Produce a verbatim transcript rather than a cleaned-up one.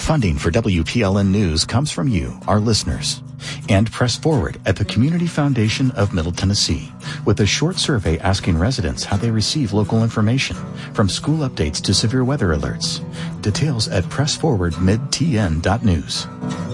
Funding for W P L N News comes from you, our listeners. And Press Forward at the Community Foundation of Middle Tennessee, with a short survey asking residents how they receive local information, from school updates to severe weather alerts. Details at press forward mid t n dot news.